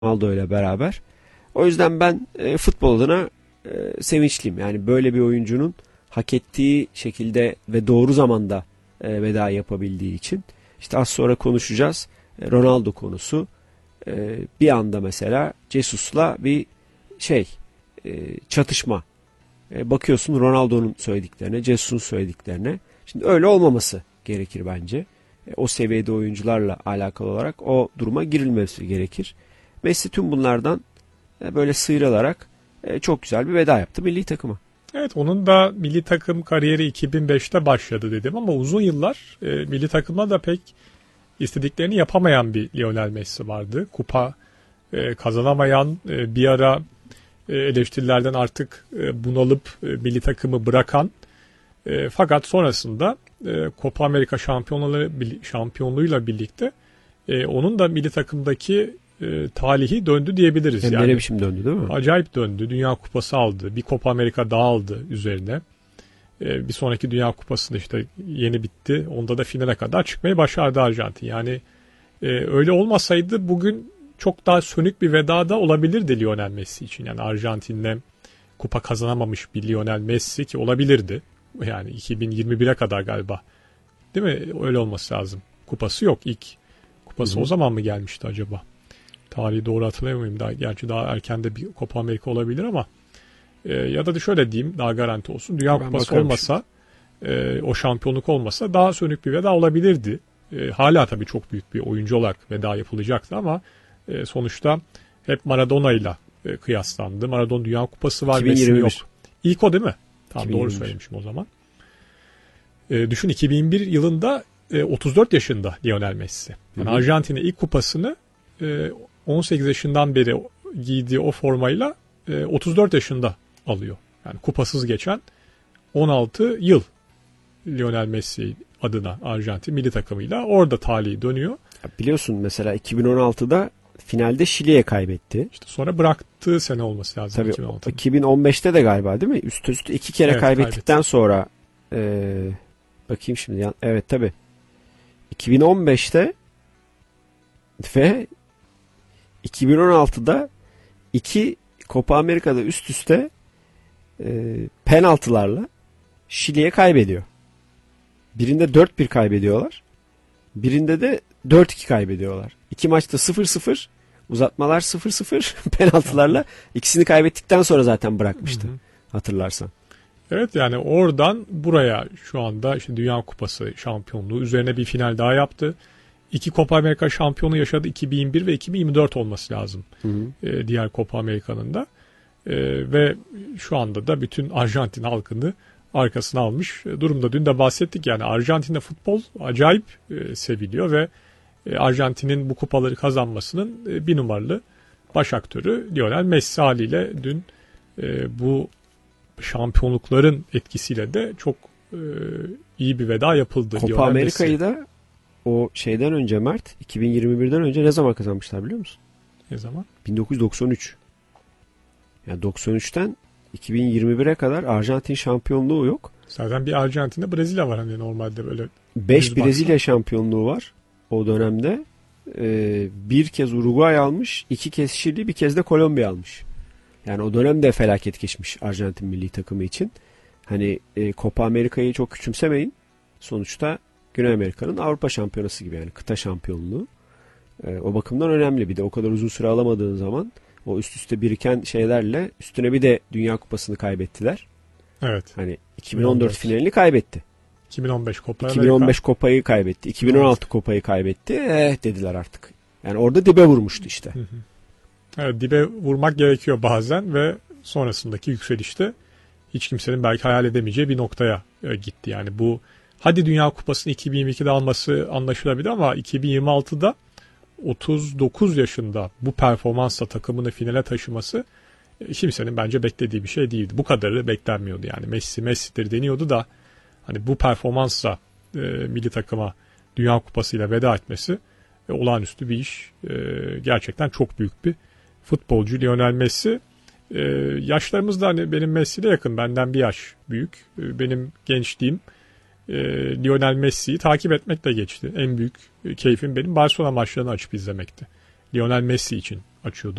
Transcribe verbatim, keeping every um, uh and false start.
Ronaldo ile beraber. O yüzden ben e, futbol adına e, sevinçliyim. Yani böyle bir oyuncunun hak ettiği şekilde ve doğru zamanda e, veda yapabildiği için. İşte az sonra konuşacağız. E, Ronaldo konusu. E, bir anda mesela Jesus'la bir şey e, çatışma. E, bakıyorsun Ronaldo'nun söylediklerine, Jesus'un söylediklerine. Şimdi öyle olmaması gerekir bence. E, o seviyede oyuncularla alakalı olarak o duruma girilmesi gerekir. Messi tüm bunlardan e, böyle sıyrılarak e, çok güzel bir veda yaptı milli takıma. Evet, onun da milli takım kariyeri iki bin beşte başladı dedim ama uzun yıllar e, milli takımda da pek istediklerini yapamayan bir Lionel Messi vardı. Kupa e, kazanamayan, e, bir ara e, eleştirilerden artık e, bunalıp e, milli takımı bırakan e, fakat sonrasında e, Copa Amerika şampiyonluğu, şampiyonluğuyla birlikte e, onun da milli takımdaki e, talihi döndü diyebiliriz. Hem yani. ne biçim döndü değil mi? Acayip döndü. Dünya Kupası aldı. Bir Copa Amerika daha aldı üzerine. E, bir sonraki Dünya Kupası'nda işte yeni bitti. Onda da finale kadar çıkmayı başardı Arjantin. Yani e, öyle olmasaydı bugün çok daha sönük bir veda da olabilirdi Lionel Messi için. Yani Arjantin'le kupa kazanamamış bir Lionel Messi ki olabilirdi. Yani iki bin yirmi bire kadar galiba. Değil mi? Öyle olması lazım. Kupası yok. İlk kupası Hı-hı. o zaman mı gelmişti acaba? Tarihi doğru hatırlayamıyorum. Daha, gerçi daha erken de bir Copa Amerika olabilir ama e, ya da şöyle diyeyim daha garanti olsun. Dünya ben Kupası olmasa e, o şampiyonluk olmasa daha sönük bir veda olabilirdi. E, hala tabii çok büyük bir oyuncu olarak veda yapılacaktı ama e, sonuçta hep Maradona ile e, kıyaslandı. Maradona Dünya Kupası var, Messi yok. İlk o değil mi? Tam iki bin yirmi bir. Doğru söylemişim o zaman. E, düşün iki bin bir yılında e, otuz dört yaşında Lionel Messi. Yani Arjantin'e ilk kupasını e, on sekiz yaşından beri giydiği o formayla e, otuz dört yaşında alıyor. Yani kupasız geçen on altı yıl Lionel Messi adına Arjantin milli takımıyla orada talihi dönüyor. Biliyorsun mesela iki bin on altıda finalde Şili'ye kaybetti. İşte sonra bıraktığı sene olması lazım. Tabii iki bin on altı. iki bin on beşte de galiba değil mi? Üst üste iki kere evet, kaybettikten kaybetti. sonra e, bakayım şimdi. Evet tabii. iki bin on beşte ve iki bin on altıda iki Copa Amerika'da üst üste e, penaltılarla Şili'ye kaybediyor. Birinde dört bir kaybediyorlar. Birinde de dört iki kaybediyorlar. İki maçta sıfır sıfır, uzatmalar sıfır sıfır, penaltılarla ikisini kaybettikten sonra zaten bırakmıştı. Hı hı. Hatırlarsan. Evet yani oradan buraya şu anda işte Dünya Kupası şampiyonluğu üzerine bir final daha yaptı. İki Copa Amerika şampiyonu yaşadı. iki bin bir ve iki bin yirmi dört olması lazım. Hı hı. E, diğer Copa Amerika'nın da. E, ve şu anda da bütün Arjantin halkını arkasına almış durumda. Dün de bahsettik yani Arjantin'de futbol acayip e, seviliyor ve e, Arjantin'in bu kupaları kazanmasının e, bir numaralı baş aktörü Lionel Messi haliyle dün e, bu şampiyonlukların etkisiyle de çok e, iyi bir veda yapıldı. Copa Amerika'yı da o şeyden önce Mert iki bin yirmi birden önce ne zaman kazanmışlar biliyor musun? Ne zaman? bin dokuz yüz doksan üç. Yani doksan üçten iki bin yirmi bire kadar Arjantin şampiyonluğu yok. Zaten bir Arjantin'de Brezilya var hani normalde böyle. beş Brezilya şampiyonluğu var o dönemde. Ee, bir kez Uruguay almış, iki kez Şili, bir kez de Kolombiya almış. Yani o dönemde felaket geçmiş Arjantin milli takımı için. Hani e, Copa Amerika'yı çok küçümsemeyin. Sonuçta Güney Amerika'nın Avrupa şampiyonası gibi yani kıta şampiyonluğu. E, o bakımdan önemli. Bir de o kadar uzun süre alamadığın zaman o üst üste biriken şeylerle üstüne bir de Dünya Kupası'nı kaybettiler. Evet. Hani iki bin on dört finalini kaybetti. iki bin on beş Copa iki bin on beş Copa'yı kaybetti. iki bin on altı evet. Copa'yı kaybetti. Eh dediler artık. Yani orada dibe vurmuştu işte. Hı hı. Evet, dibe vurmak gerekiyor bazen ve sonrasındaki yükselişte hiç kimsenin belki hayal edemeyeceği bir noktaya e, gitti. Yani bu hadi Dünya Kupası'nı iki bin yirmi ikide alması anlaşılabilir ama iki bin yirmi altıda otuz dokuz yaşında bu performansla takımını finale taşıması e, kimsenin bence beklediği bir şey değildi. Bu kadarı beklenmiyordu yani. Messi Messi'dir deniyordu da hani bu performansla e, milli takıma Dünya Kupası'yla veda etmesi e, olağanüstü bir iş. E, gerçekten çok büyük bir futbolcu Lionel Messi. Ee, yaşlarımız da hani benim Messi'yle yakın. Benden bir yaş büyük. Ee, benim gençliğim e, Lionel Messi'yi takip etmekle geçti. En büyük e, keyfim benim Barcelona maçlarını açıp izlemekti. Lionel Messi için açıyordum.